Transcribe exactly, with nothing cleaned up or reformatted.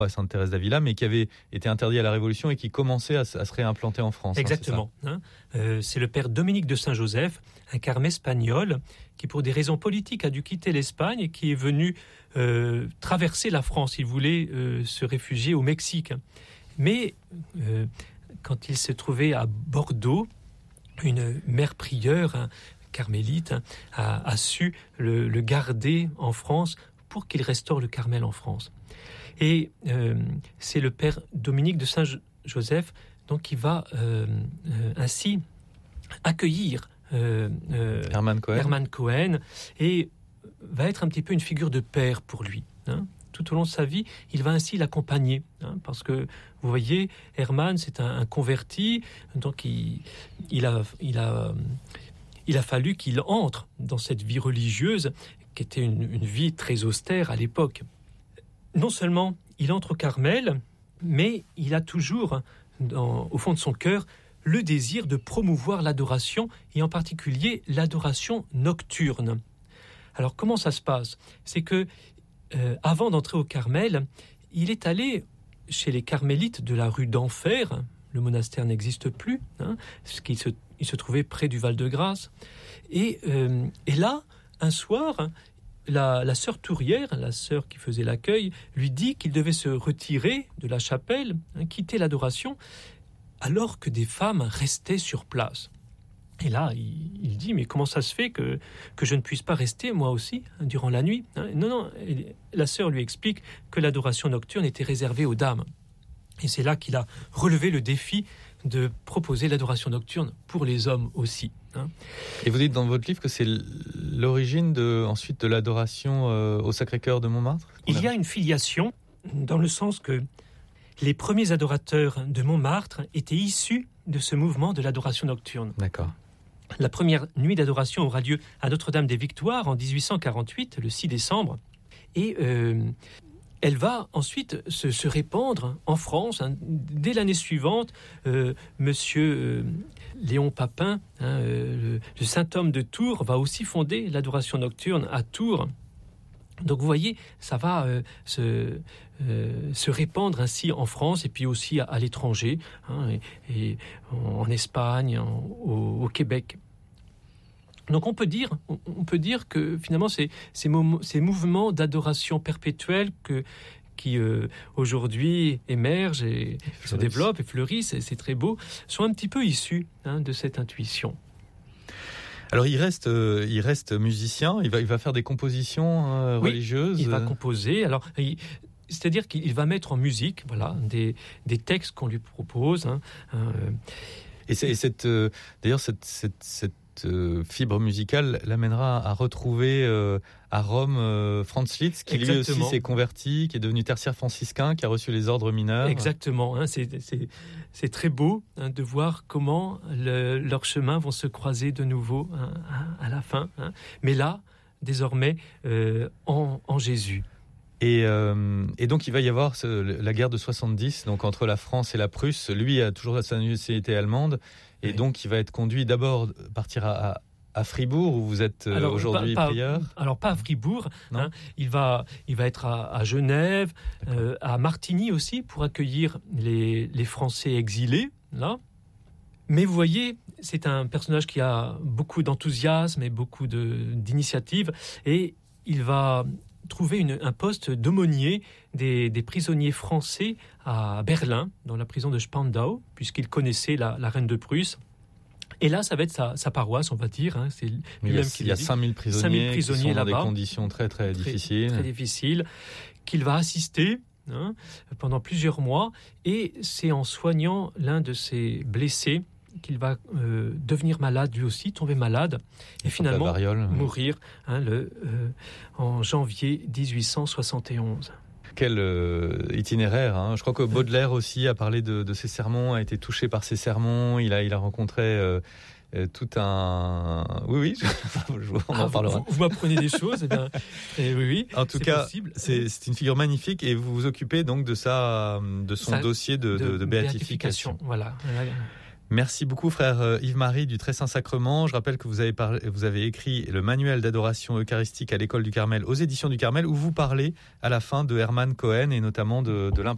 à Sainte-Thérèse d'Avila, mais qui avait été interdit à la Révolution et qui commençait à, à se réimplanter en France. Exactement. Hein, c'est, hein. Euh, c'est le père Dominique de Saint-Joseph, un carme espagnol, qui pour des raisons politiques a dû quitter l'Espagne et qui est venu euh, traverser la France. Il voulait euh, se réfugier au Mexique. Mais euh, quand il s'est trouvé à Bordeaux, une mère prieure, un carmélite, hein, a, a su le, le garder en France pour qu'il restaure le Carmel en France. Et euh, c'est le père Dominique de Saint-Joseph donc, qui va euh, euh, ainsi accueillir euh, euh, Hermann Cohen. Hermann Cohen et va être un petit peu une figure de père pour lui. Hein. Tout au long de sa vie, il va ainsi l'accompagner. Hein, parce que, vous voyez, Hermann, c'est un, un converti, donc il, il, a, il, a, il a fallu qu'il entre dans cette vie religieuse, qui était une, une vie très austère à l'époque. Non seulement il entre au Carmel, mais il a toujours, dans, au fond de son cœur, le désir de promouvoir l'adoration, et en particulier l'adoration nocturne. Alors comment ça se passe ? C'est que, euh, avant d'entrer au Carmel, il est allé chez les carmélites de la rue d'Enfer. Le monastère n'existe plus, hein, parce qu'il se, il se trouvait près du Val-de-Grâce. Et, euh, et là, un soir, La, la sœur Tourière, la sœur qui faisait l'accueil, lui dit qu'il devait se retirer de la chapelle, hein, quitter l'adoration, alors que des femmes restaient sur place. Et là, il, il dit, mais comment ça se fait que, que je ne puisse pas rester, moi aussi, hein, durant la nuit, hein ? Non, non, et la sœur lui explique que l'adoration nocturne était réservée aux dames. Et c'est là qu'il a relevé le défi de proposer l'adoration nocturne pour les hommes aussi. Hein. Et vous dites dans votre livre que c'est l'origine de, ensuite de l'adoration euh, au Sacré-Cœur de Montmartre ? Il y a une filiation dans le sens que les premiers adorateurs de Montmartre étaient issus de ce mouvement de l'adoration nocturne. D'accord. La première nuit d'adoration aura lieu à Notre-Dame-des-Victoires en dix-huit cent quarante-huit, le six décembre. Et euh, elle va ensuite se, se répandre en France. Hein. Dès l'année suivante, euh, monsieur euh, Léon Papin, hein, euh, le, le saint homme de Tours, va aussi fonder l'adoration nocturne à Tours. Donc vous voyez, ça va euh, se, euh, se répandre ainsi en France et puis aussi à, à l'étranger, hein, et, et en, en Espagne, en, au, au Québec. Donc on peut dire, on peut dire que finalement ces, ces, mom- ces mouvements d'adoration perpétuelle que, qui euh, aujourd'hui émergent et fleurissent. se développent et fleurissent, et c'est très beau, sont un petit peu issus, hein, de cette intuition. Alors il reste, euh, il reste musicien, il va, il va faire des compositions euh, oui, religieuses. Il va composer. Alors, il, c'est-à-dire qu'il va mettre en musique, voilà, des, des textes qu'on lui propose. Hein, euh, et, c'est, et cette, euh, d'ailleurs, cette, cette, cette euh, fibre musicale l'amènera à retrouver euh, à Rome euh, Franz Liszt, qui Exactement. lui aussi s'est converti, qui est devenu tertiaire franciscain, qui a reçu les ordres mineurs. Exactement. Hein, c'est, c'est, c'est très beau, hein, de voir comment le, leurs chemins vont se croiser de nouveau, hein, à la fin. Hein, mais là, désormais, euh, en, en Jésus. Et, euh, et donc il va y avoir ce, la guerre de soixante-dix, donc entre la France et la Prusse. Lui a toujours sa nationalité allemande, et oui. donc il va être conduit d'abord partir à, à, à Fribourg, où vous êtes alors, aujourd'hui pas, prieur. Pas, alors pas à Fribourg, hein, il va il va être à, à Genève, euh, à Martigny aussi pour accueillir les les Français exilés là. Mais vous voyez, c'est un personnage qui a beaucoup d'enthousiasme et beaucoup de d'initiative, et il va trouver une, un poste d'aumônier des, des prisonniers français à Berlin, dans la prison de Spandau, puisqu'il connaissait la, la reine de Prusse. Et là, ça va être sa, sa paroisse, on va dire. Hein, c'est il y a, il y a cinq mille prisonniers, cinq mille prisonniers qui sont là-bas, dans des conditions très, très, très difficiles. Très difficiles, qu'il va assister, hein, pendant plusieurs mois. Et c'est en soignant l'un de ses blessés qu'il va euh, devenir malade lui aussi, tomber malade, et, et finalement variole, mourir, hein, le, euh, en janvier dix-huit cent soixante et onze. Quel euh, itinéraire, hein. Je crois que Baudelaire aussi a parlé de, de ses sermons, a été touché par ses sermons, il a, il a rencontré euh, euh, tout un... Oui, oui, on ah, en parlera. Vous, vous m'apprenez des choses, eh bien, eh oui, oui. En tout c'est cas, possible. C'est, c'est une figure magnifique, et vous vous occupez donc de, sa, de son ça, dossier de, de, de, de béatification. béatification. Voilà. Merci beaucoup, frère Yves-Marie du Très Saint-Sacrement. Je rappelle que vous avez, parlé, vous avez écrit le manuel d'adoration eucharistique à l'école du Carmel, aux éditions du Carmel, où vous parlez à la fin de Hermann Cohen et notamment de, de l'importance